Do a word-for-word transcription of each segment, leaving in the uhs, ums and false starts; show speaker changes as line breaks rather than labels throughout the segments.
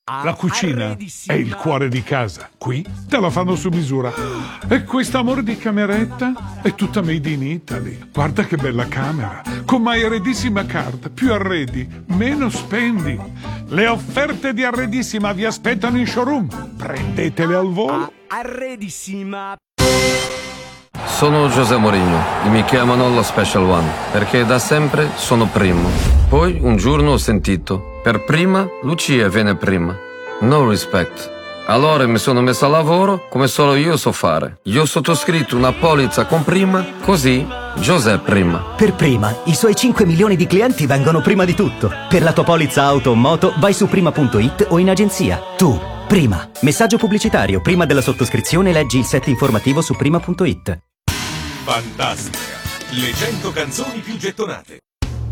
La cucina è il cuore di casa. Qui te la fanno su misura. E quest'amore di cameretta è tutta made in Italy. Guarda che bella camera. Con My Arredissima Card. Più arredi, meno spendi. Le offerte di Arredissima vi aspettano in showroom. Prendetele al volo.
Arredissima.
Sono José Mourinho e mi chiamano la Special One perché da sempre sono primo. Poi un giorno ho sentito: per prima Lucia viene prima. No respect. Allora mi sono messo a lavoro come solo io so fare. Io ho sottoscritto una polizza con prima, così José prima.
Per prima, i suoi cinque milioni di clienti vengono prima di tutto. Per la tua polizza auto o moto vai su prima punto it o in agenzia. Tu, prima. Messaggio pubblicitario. Prima della sottoscrizione leggi il set informativo su prima punto it.
Fantastica. Le cento canzoni più gettonate.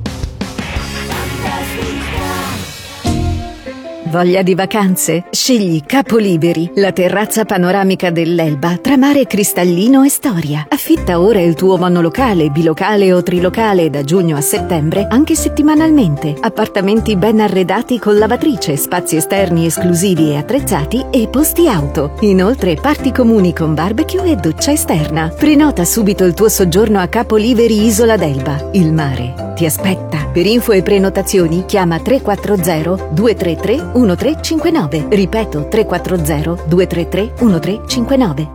Voglia di vacanze? Scegli Capoliberi, la terrazza panoramica dell'Elba tra mare cristallino e storia. Affitta ora il tuo monolocale, bilocale o trilocale da giugno a settembre, anche settimanalmente. Appartamenti ben arredati con lavatrice, spazi esterni esclusivi e attrezzati e posti auto. Inoltre parti comuni con barbecue e doccia esterna. Prenota subito il tuo soggiorno a Capoliberi Isola d'Elba. Il mare ti aspetta. Per info e prenotazioni chiama tre quattro zero due tre tre uno tre cinque nove. Ripeto, tre quattro zero due tre tre uno tre cinque nove.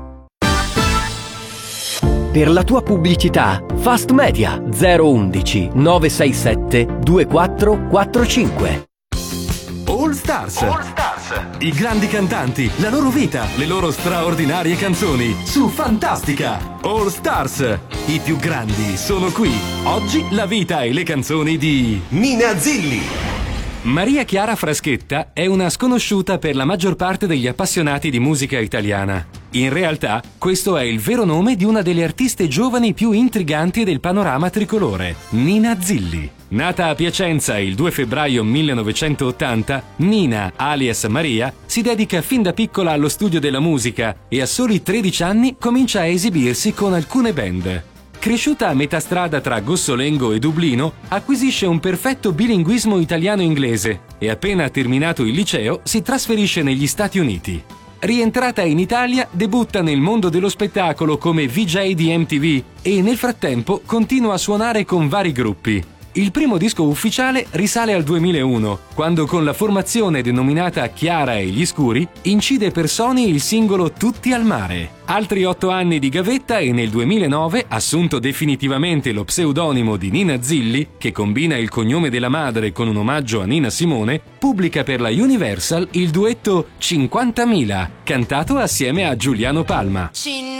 Per la tua pubblicità, Fast Media zero uno uno nove sei sette due quattro quattro cinque.
All Stars. All Stars. I grandi cantanti, la loro vita, le loro straordinarie canzoni su Fantastica. All Stars. I più grandi sono qui. Oggi la vita e le canzoni di
Nina Zilli.
Maria Chiara Fraschetta è una sconosciuta per la maggior parte degli appassionati di musica italiana. In realtà, questo è il vero nome di una delle artiste giovani più intriganti del panorama tricolore, Nina Zilli. Nata a Piacenza il due febbraio millenovecentottanta, Nina, alias Maria, si dedica fin da piccola allo studio della musica e a soli tredici anni comincia a esibirsi con alcune band. Cresciuta a metà strada tra Gossolengo e Dublino, acquisisce un perfetto bilinguismo italiano-inglese e appena terminato il liceo si trasferisce negli Stati Uniti. Rientrata in Italia, debutta nel mondo dello spettacolo come V J di M T V e nel frattempo continua a suonare con vari gruppi. Il primo disco ufficiale risale al duemilauno, quando con la formazione denominata Chiara e gli Scuri incide per Sony il singolo Tutti al mare. Altri otto anni di gavetta e nel duemilanove, assunto definitivamente lo pseudonimo di Nina Zilli, che combina il cognome della madre con un omaggio a Nina Simone, pubblica per la Universal il duetto cinquantamila, cantato assieme a Giuliano Palma.